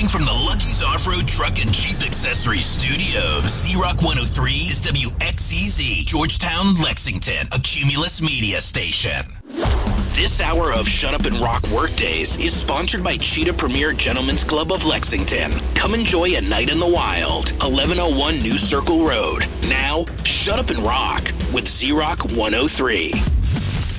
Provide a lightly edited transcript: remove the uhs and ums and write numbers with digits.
Broadcasting from the Lucky's Off-Road Truck and Jeep Accessories Studios. Z-Rock 103 is WXCZ, Georgetown, Lexington, a Cumulus media station. This hour of Shut Up and Rock Workdays is sponsored by Cheetah Premier Gentlemen's Club of Lexington. Come enjoy a night in the wild. 1101 New Circle Road. Now, Shut Up and Rock with Z-Rock 103.